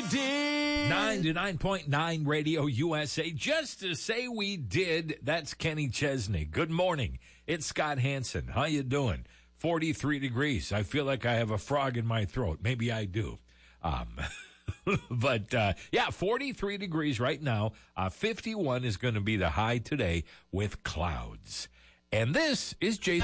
did. 99.9 Radio USA. Just to say we did, that's Kenny Chesney. Good morning. It's Scott Hansen. How you doing? 43 degrees. I feel like I have a frog in my throat. Maybe I do. But 43 degrees right now. 51 is going to be the high today with clouds. And this is Jason.